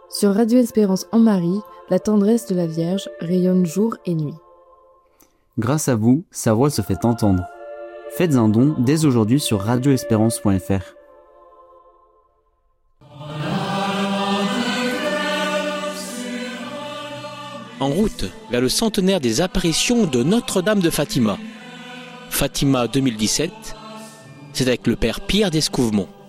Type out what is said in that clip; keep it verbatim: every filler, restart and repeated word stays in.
Sur Radio Espérance en Marie, la tendresse de la Vierge rayonne jour et nuit. Grâce à vous, sa voix se fait entendre. Faites un don dès aujourd'hui sur radio espérance point f r. En route vers le centenaire des apparitions de Notre-Dame de Fatima. Fatima deux mille dix-sept, c'est avec le Père Pierre d'Escouvemont.